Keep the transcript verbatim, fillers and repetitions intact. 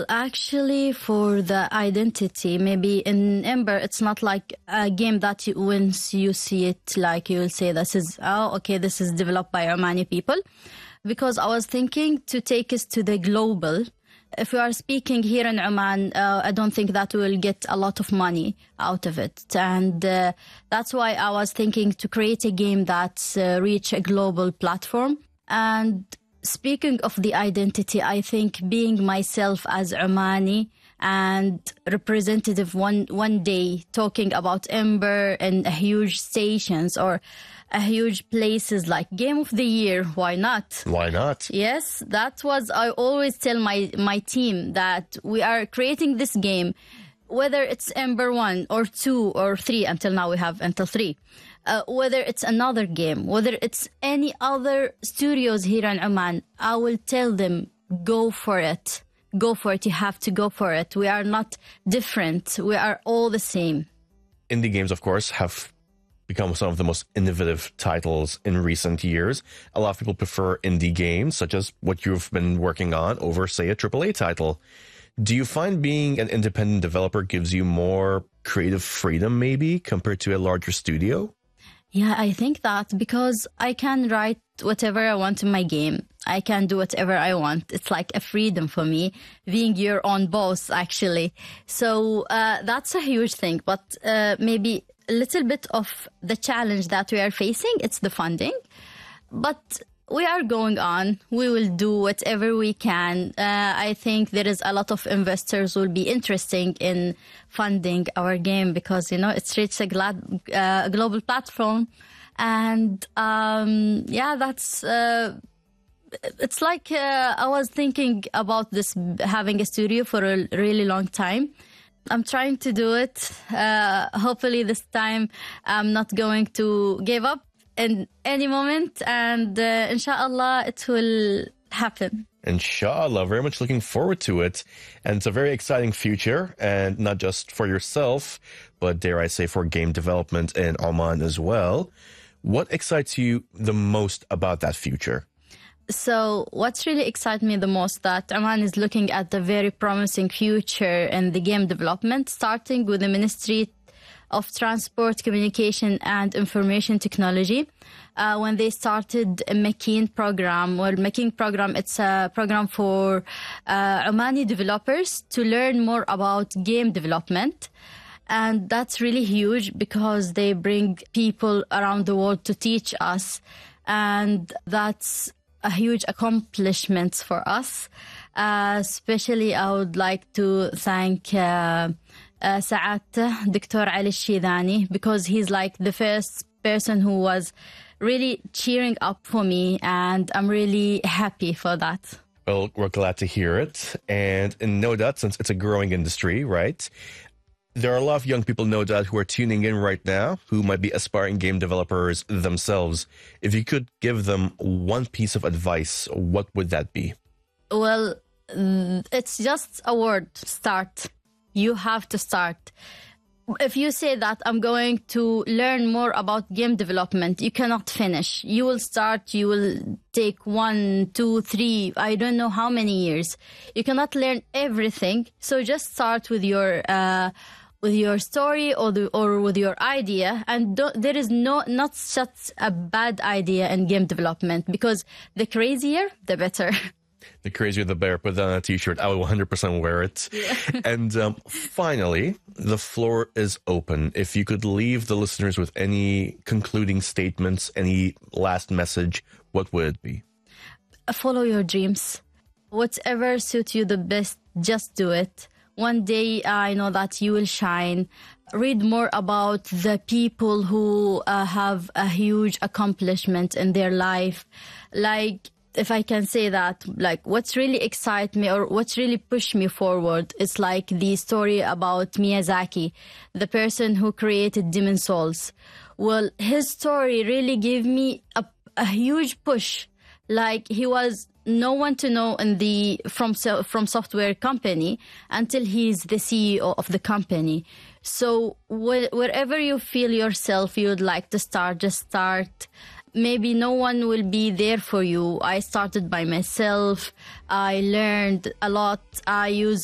Well, actually, for the identity, maybe in Ember, it's not like a game that you, once you see it, like you will say, this is, oh, okay, this is developed by Omani people. Because I was thinking to take us to the global. If we are speaking here in Oman, uh, I don't think that we will get a lot of money out of it. And uh, that's why I was thinking to create a game that's uh, reach a global platform. And speaking of the identity, I think being myself as Omani and representative one one day talking about Ember and huge stations or a huge places like Game of the Year, why not? Why not? Yes, that was, I always tell my, my team that we are creating this game, whether it's Ember one or two or three, until now we have until three. Uh, whether it's another game, whether it's any other studios here in Oman, I will tell them, go for it. Go for it. You have to go for it. We are not different. We are all the same. Indie games, of course, have become some of the most innovative titles in recent years. A lot of people prefer indie games, such as what you've been working on, over, say, a triple A title. Do you find being an independent developer gives you more creative freedom, maybe, compared to a larger studio? Yeah, I think that because I can write whatever I want in my game. I can do whatever I want. It's like a freedom for me, being your own boss, actually. So uh, that's a huge thing. But uh, maybe a little bit of the challenge that we are facing, it's the funding. But we are going on. We will do whatever we can. Uh, I think there is a lot of investors who will be interested in funding our game because, you know, it's reached a, glad, uh, a global platform. And um, yeah, that's... Uh, it's like uh, I was thinking about this, having a studio for a really long time. I'm trying to do it. Uh, hopefully this time I'm not going to give up in any moment, and uh, inshallah it will happen. Inshallah, very much looking forward to it. And it's a very exciting future, and not just for yourself, but dare I say for game development in Oman as well. What excites you the most about that future? So what's really excites me the most that Oman is looking at the very promising future in the game development, starting with the Ministry of Transport, Communication and Information Technology. Uh, when they started a Makin program, well, Makin program, it's a program for uh, Omani developers to learn more about game development. And that's really huge because they bring people around the world to teach us. And that's a huge accomplishment for us. Uh, especially, I would like to thank uh, uh, Sa'at, Doctor Ali Shidani, because he's like the first person who was really cheering up for me, and I'm really happy for that. Well, we're glad to hear it. And in no doubt, since it's a growing industry, right? There are a lot of young people, no doubt, who are tuning in right now, who might be aspiring game developers themselves. If you could give them one piece of advice, what would that be? Well, it's just a word, start. You have to start. If you say that I'm going to learn more about game development, you cannot finish. You will start, you will take one, two, three, I don't know how many years. You cannot learn everything. So just start with your... Uh, with your story or the, or with your idea, and don't, there is no not such a bad idea in game development, because the crazier the better. The crazier the better. Put that on a t-shirt. I will one hundred percent wear it. Yeah. And um, finally, the floor is open. If you could leave the listeners with any concluding statements, any last message, what would it be? Follow your dreams. Whatever suits you the best, just do it. One day, I know that you will shine. Read more about the people who uh, have a huge accomplishment in their life. Like, if I can say that, like, what's really excites me or what's really pushed me forward is like the story about Miyazaki, the person who created Demon Souls. Well, his story really gave me a, a huge push. Like, he was no one to know in the from from software company until he's the C E O of the company. So wh- wherever you feel yourself you would like to start, just start. Maybe no one will be there for you. I started by myself. I learned a lot. I use